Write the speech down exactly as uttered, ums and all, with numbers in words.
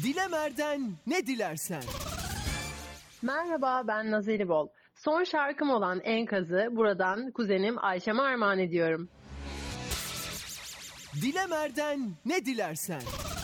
Dilemer'den ne dilersen. Merhaba, ben Nazeli Bol. Son şarkım olan Enkaz'ı buradan kuzenim Ayşem'e armağan ediyorum. Dilemer'den ne dilersen.